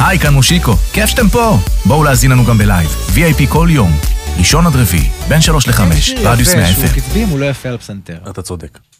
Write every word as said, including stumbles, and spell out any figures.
היי, כאן מושיקו, כיף שאתם פה. בואו להזין לנו גם בלייב, וי איי פי כל יום, ראשון עד רביעי, בין שלוש לחמש, רדיוס מאה אף אם. שהוא קצבים, הוא לא יפה על פסנתר. אתה צודק.